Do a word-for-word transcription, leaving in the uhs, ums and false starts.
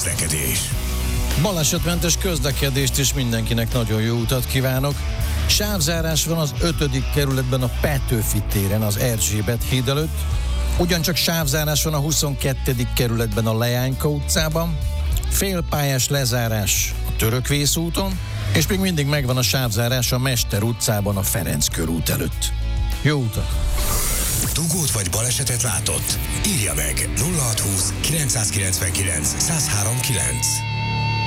közlekedés. Balesetmentes közlekedést és mindenkinek nagyon jó utat kívánok. Sávzárás van az ötödik kerületben a Petőfi téren az Erzsébet híd előtt. Ugyancsak sávzárás van a huszonkettedik kerületben a Leányka utcában. Félpályás lezárás a Törökvész úton, és még mindig megvan a sávzárás a Mester utcában a Ferenc körút előtt. Jó utat! Dugót vagy balesetet látott? Írja meg nulla hat húsz kilencszázkilencvenkilenc száz három kilenc.